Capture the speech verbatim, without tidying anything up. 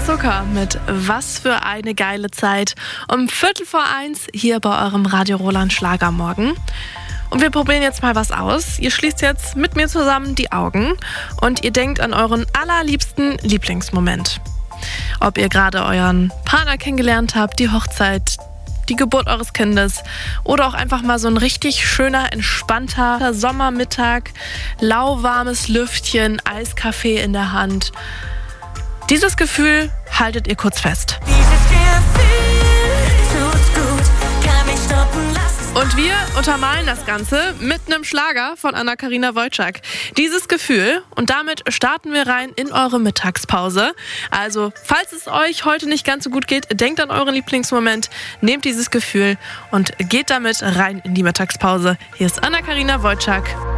Zucker mit Was für eine geile Zeit. Um Viertel vor eins hier bei eurem Radio Roland Schlagermorgen. Und wir probieren jetzt mal was aus. Ihr schließt jetzt mit mir zusammen die Augen und ihr denkt an euren allerliebsten Lieblingsmoment. Ob ihr gerade euren Partner kennengelernt habt, die Hochzeit, die Geburt eures Kindes oder auch einfach mal so ein richtig schöner, entspannter Sommermittag, lauwarmes Lüftchen, Eiskaffee in der Hand. Dieses Gefühl haltet ihr kurz fest. Dieses Gefühl tut gut, kann mich stoppen lassen. Und wir untermalen das Ganze mit einem Schlager von Anna-Karina Wojcik. Dieses Gefühl, und damit starten wir rein in eure Mittagspause. Also, falls es euch heute nicht ganz so gut geht, denkt an euren Lieblingsmoment, nehmt dieses Gefühl und geht damit rein in die Mittagspause. Hier ist Anna-Karina Wojcik.